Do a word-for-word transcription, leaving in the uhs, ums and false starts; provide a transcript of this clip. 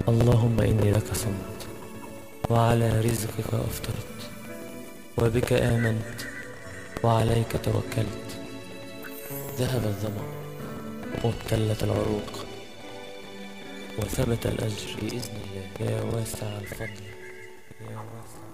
اللهم إني لك صمت، وعلى رزقك أفطرت، وبك آمنت، وعليك توكلت. ذهب الظمأ وابتلت العروق، وثبت الأجر بإذن الله. يا واسع الفضل، يا واسع